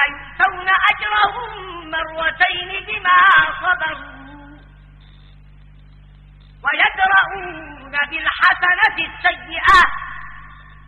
يؤتون أجرهم مرتين بما صبروا ويدرؤون بالحسنة السيئة